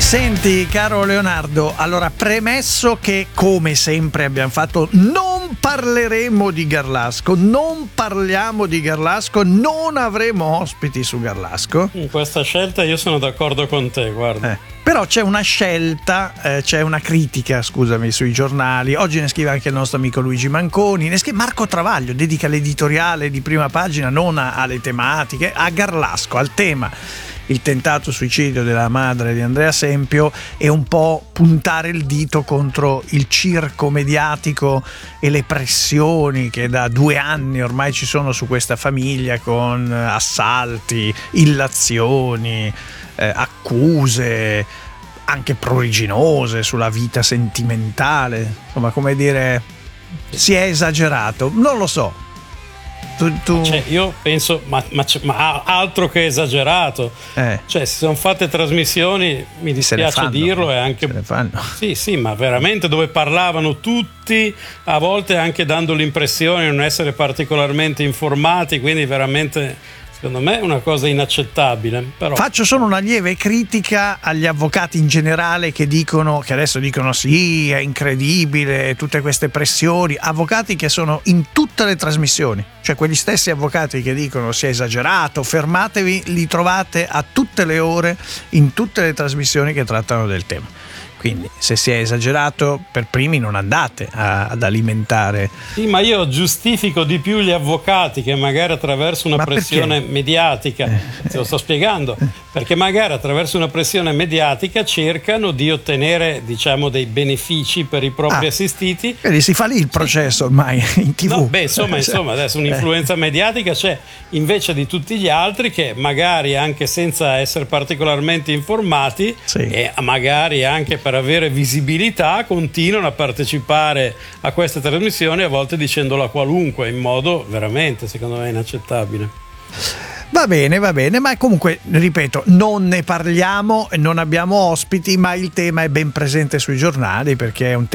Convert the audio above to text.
Senti, caro Leonardo, allora premesso che come sempre abbiamo fatto, non parleremo di Garlasco, non parliamo di Garlasco, non avremo ospiti su Garlasco. In questa scelta io sono d'accordo con te, guarda. Però c'è una scelta, c'è una critica, scusami, sui giornali. Oggi ne scrive anche il nostro amico Luigi Manconi, ne scrive Marco Travaglio, dedica l'editoriale di prima pagina non alle tematiche, a Garlasco, al tema. Il tentato suicidio della madre di Andrea Sempio e un po' puntare il dito contro il circo mediatico e le pressioni che da 2 anni ormai ci sono su questa famiglia, con assalti, illazioni, accuse anche pruriginose sulla vita sentimentale. Insomma, come dire, si è esagerato, non lo so. Cioè, io penso, ma altro che esagerato. Cioè, si sono fatte trasmissioni, mi dispiace dirlo, e anche sì, ma veramente dove parlavano tutti, a volte anche dando l'impressione di non essere particolarmente informati, quindi veramente secondo me è una cosa inaccettabile. Però faccio solo una lieve critica agli avvocati in generale che adesso dicono sì, è incredibile, tutte queste pressioni. Avvocati che sono in tutte le trasmissioni, cioè quegli stessi avvocati che dicono si è esagerato, fermatevi, li trovate a tutte le ore in tutte le trasmissioni che trattano del tema. Quindi se si è esagerato, per primi non andate ad alimentare. Sì, ma io giustifico di più gli avvocati che magari attraverso una pressione mediatica, te lo sto spiegando, perché magari attraverso una pressione mediatica cercano di ottenere, diciamo, dei benefici per i propri assistiti. Quindi si fa lì il processo ormai in TV. No, insomma, adesso un'influenza mediatica c'è, invece di tutti gli altri che magari anche senza essere particolarmente informati e magari anche per avere visibilità continuano a partecipare a queste trasmissioni, a volte dicendola qualunque, in modo veramente, secondo me, inaccettabile. Va bene, ma comunque, ripeto, non ne parliamo, non abbiamo ospiti, ma il tema è ben presente sui giornali perché è un